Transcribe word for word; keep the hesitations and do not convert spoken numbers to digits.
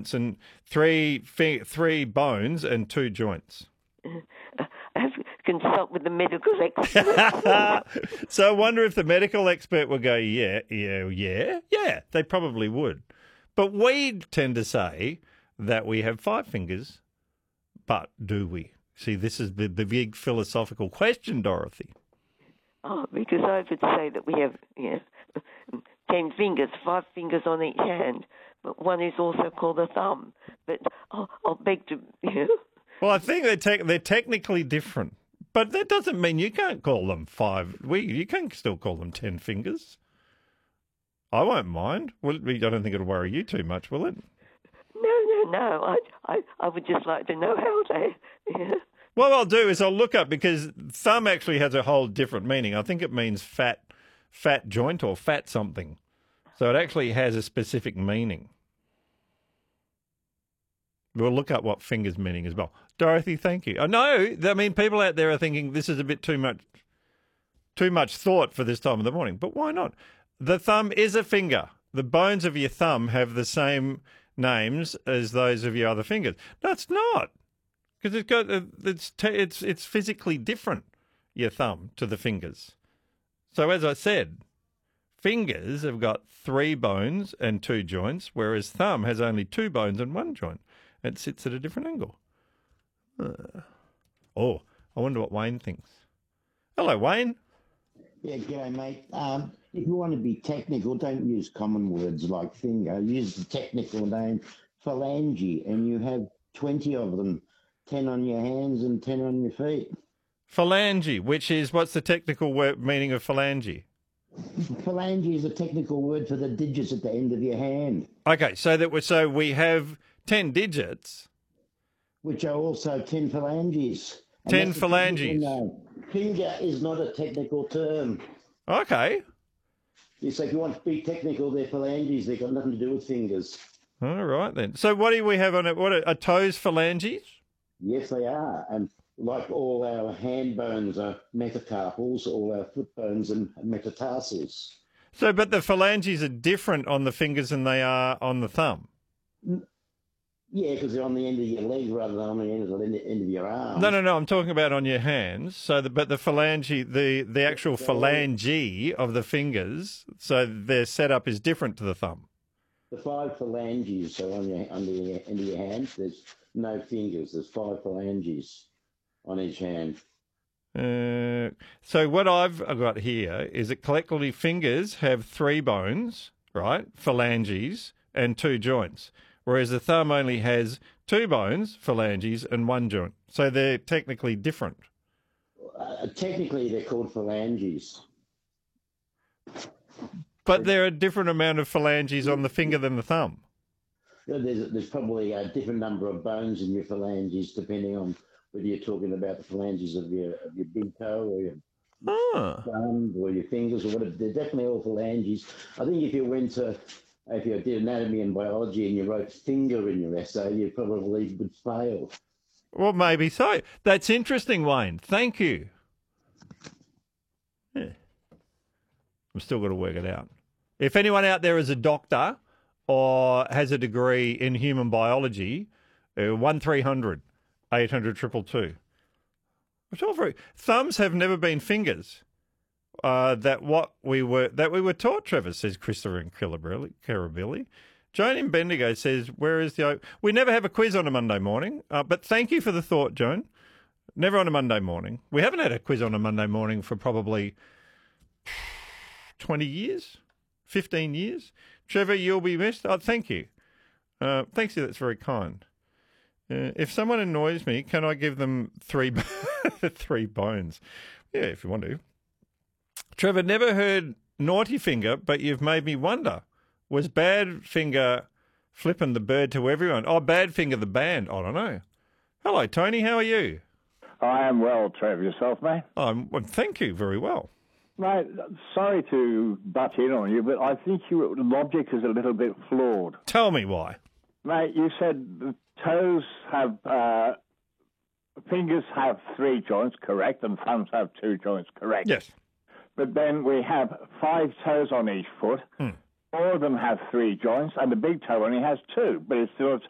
joints and three fi- three bones and two joints. I have to consult with the medical expert. So I wonder if the medical expert will go, yeah, yeah, yeah, yeah, they probably would. But we tend to say that we have five fingers, but do we? See, this is the, the big philosophical question, Dorothy. Oh, because I would say that we have you know, ten fingers, five fingers on each hand, but one is also called a thumb. But I'll, I'll beg to, you know. Well, I think they're, te- they're technically different, but that doesn't mean you can't call them five. We You can still call them ten fingers. I won't mind. Well, I don't think it'll worry you too much, will it? No, no, no. I, I, I would just like to know how they... Yeah. What I'll do is I'll look up, because thumb actually has a whole different meaning. I think it means fat, fat joint or fat something. So it actually has a specific meaning. We'll look up what fingers meaning as well. Dorothy, thank you. I know, I mean, people out there are thinking this is a bit too much, too much thought for this time of the morning, but why not? The thumb is a finger. The bones of your thumb have the same names as those of your other fingers. No, it's not. Because it's got it's it's it's physically different, your thumb to the fingers. So as I said, fingers have got three bones and two joints, whereas thumb has only two bones and one joint. It sits at a different angle. Uh, oh, I wonder what Wayne thinks. Hello, Wayne. Yeah, g'day, mate. Um, if you want to be technical, don't use common words like finger. Use the technical name phalange, and you have twenty of them. ten on your hands and ten on your feet. Phalange, which is, what's the technical word, meaning of phalange? Phalange is a technical word for the digits at the end of your hand. Okay, so that we so we have ten digits, which are also ten phalanges. And ten that's a phalanges. technical name. Finger is not a technical term. Okay. So if you want to be technical, they're phalanges. They've got nothing to do with fingers. All right then. So what do we have on it? What are, are toes phalanges? Yes, they are. And like all our hand bones are metacarpals, all our foot bones are metatarsals. So, but the phalanges are different on the fingers than they are on the thumb. Yeah, because they're on the end of your leg rather than on the end of the end of your arm. No, no, no. I'm talking about on your hands. So, the, but the phalange, the the actual phalange of the fingers, so their setup is different to the thumb. The five phalanges are on your on the end of your hand. There's no fingers. There's five phalanges on each hand. Uh, so what I've got here is that collectively fingers have three bones, right? Phalanges and two joints, whereas the thumb only has two bones, phalanges, and one joint. So they're technically different. Uh, technically, they're called phalanges. But there are a different amount of phalanges on the finger than the thumb. There's, there's probably a different number of bones in your phalanges depending on whether you're talking about the phalanges of your of your big toe or your ah. thumb or your fingers or whatever. They're definitely all phalanges. I think if you went to, if you did anatomy and biology and you wrote finger in your essay, you probably would fail. Well, maybe so. That's interesting, Wayne. Thank you. Yeah. I'm still got to work it out. If anyone out there is a doctor or has a degree in human biology, uh, one three hundred eight hundred two two two. Which all very thumbs have never been fingers. Uh, that what we were that we were taught, Trevor, says Christopher and Carabilli. Joan in Bendigo says, where is the... We never have a quiz on a Monday morning, uh, but thank you for the thought, Joan. Never on a Monday morning. We haven't had a quiz on a Monday morning for probably twenty years, fifteen years. Trevor, you'll be missed. Oh, thank you. Uh, thanks, you. That's very kind. Uh, if someone annoys me, can I give them three three bones? Yeah, if you want to. Trevor, never heard Naughty Finger, but you've made me wonder. Was Badfinger flipping the bird to everyone? Oh, Badfinger the band. I don't know. Hello, Tony. How are you? I am well, Trevor. Yourself, mate? Um, well, thank you. Very well. Mate, sorry to butt in on you, but I think your logic is a little bit flawed. Tell me why. Mate, you said the toes have... Uh, fingers have three joints, correct, and thumbs have two joints, correct? Yes. But then we have five toes on each foot. Hmm. All of them have three joints, and the big toe only has two, but it's still a